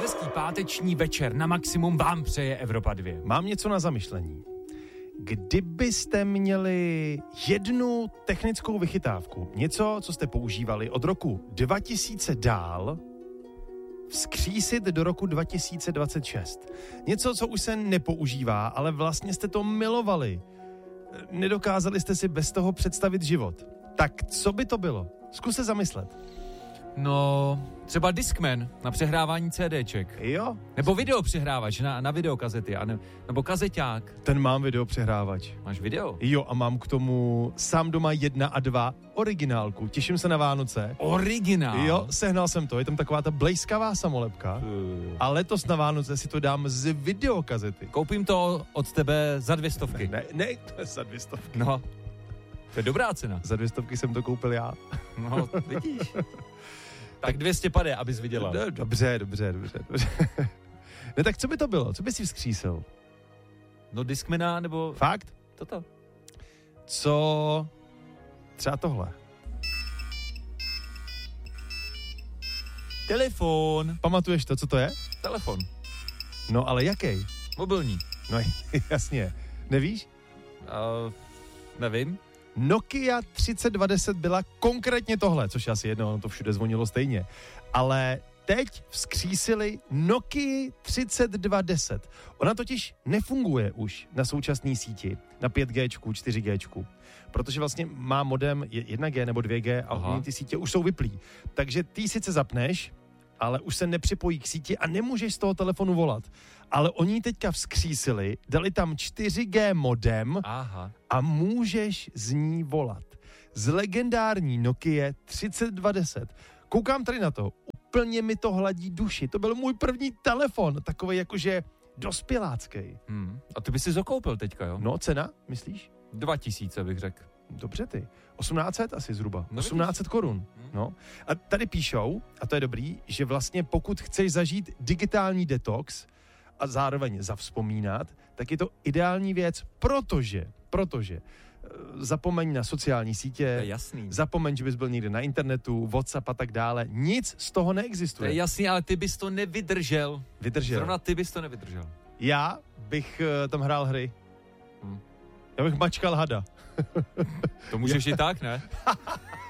Hezký páteční večer na maximum vám přeje Evropa 2. Mám něco na zamyšlení. Kdybyste měli jednu technickou vychytávku, něco, co jste používali od roku 2000 dál, vzkřísit do roku 2026. Něco, co už se nepoužívá, ale vlastně jste to milovali. Nedokázali jste si bez toho představit život. Tak co by to bylo? Zkus se zamyslet. No, třeba Discman na přehrávání CDček. Jo? Nebo videopřehrávač na videokazety, nebo kazeťák. Ten mám videopřehrávač. Máš video? Jo, a mám k tomu Sám doma 1 a 2 originálku. Těším se na Vánoce. Originál? Jo, sehnal jsem to. Je tam taková ta blejskavá samolepka. A letos na Vánoce si to dám z videokazety. Koupím to od tebe za 200. Ne, to je za 200. No, to je dobrá cena. Za 200 jsem to koupil já. No, vidíš. Tak 200 pade, abys vydělal. Dobře. Ne, tak co by to bylo? Co by si vzkřísil? No Discmana, nebo... Fakt? Toto. Co... Třeba tohle. Telefon. Pamatuješ to, co to je? Telefon. No, ale jaký? Mobilní. No, jasně. Nevíš? Nevím. Nokia 3210 byla konkrétně tohle, což asi jedno, ono to všude zvonilo stejně. Ale teď vzkřísili Nokia 3210. Ona totiž nefunguje už na současné síti, na 5G, 4G, protože vlastně má modem 1G nebo 2G a ty sítě už jsou vyplý. Takže ty sice zapneš, ale už se nepřipojí k síti a nemůžeš z toho telefonu volat. Ale oni teďka vzkřísili, dali tam 4G modem a můžeš z ní volat. Z legendární Nokia 3210. Koukám tady na to, úplně mi to hladí duši. To byl můj první telefon, takovej jakože dospělácký. A ty bys si zakoupil teďka, jo? No, cena, myslíš? 2000 bych řekl. Dobře ty. 1800 asi zhruba. No, 1800 korun. No. A tady píšou, a to je dobrý, že vlastně pokud chceš zažít digitální detox a zároveň zavzpomínat, tak je to ideální věc, protože zapomeň na sociální sítě, to je jasný. Zapomeň, že bys byl někde na internetu, WhatsApp a tak dále. Nic z toho neexistuje. To je jasný, ale ty bys to nevydržel. Zrovna ty bys to nevydržel. Já bych tam hrál hry. Já bych mačkal hada. To můžeš i tak, ne?